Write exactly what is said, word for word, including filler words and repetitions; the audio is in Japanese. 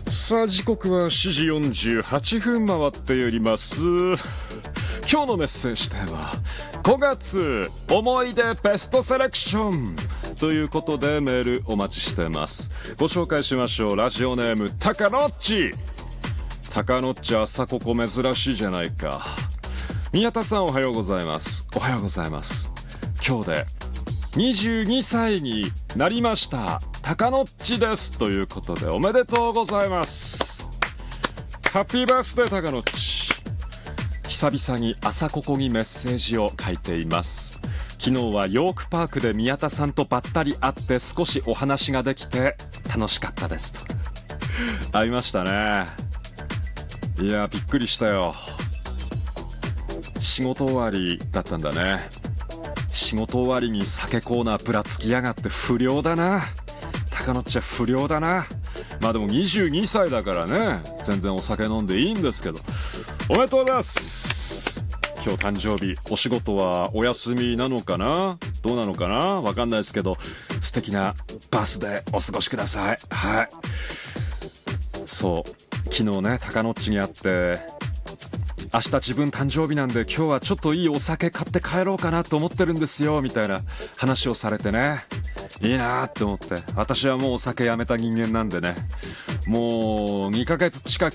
さあ時刻はしちじよんじゅうはちふん回っております。今日のメッセージテーマ、ごがつ思い出ベストセレクションということでメールお待ちしてます。ご紹介しましょう。ラジオネームタカノッチ。タカノッチ朝ここ珍しいじゃないか。宮田さんおはようございます。おはようございます。今日でにじゅうにさいになりましたタカノッチですということでおめでとうございます。ハッピーバースデータカノッチ。久々に朝ここにメッセージを書いています。昨日はヨークパークで宮田さんとばったり会って少しお話ができて楽しかったですと。会いましたね。いやびっくりしたよ。仕事終わりだったんだね。仕事終わりに酒コーナーぶらつきやがって不良だな。タカノッチは不良だな。まあでもにじゅうにさいだからね、全然お酒飲んでいいんですけど。おめでとうございます。今日誕生日、お仕事はお休みなのかな、どうなのかな、わかんないですけど、素敵なバースデーお過ごしください。はい。そう昨日ねタカノッチに会って、明日自分誕生日なんで今日はちょっといいお酒買って帰ろうかなと思ってるんですよみたいな話をされてね、いいなって思って。私はもうお酒やめた人間なんでね、もうにかげつ近く